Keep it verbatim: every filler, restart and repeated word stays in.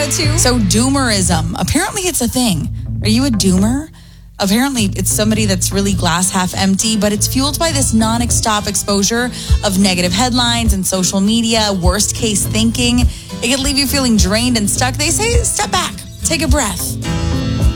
get to. So doomerism, apparently it's a thing. Are you a doomer? Apparently it's somebody that's really glass half empty, but it's fueled by this non-stop exposure of negative headlines and social media, worst case thinking. It can leave you feeling drained and stuck. They say step back, take a breath.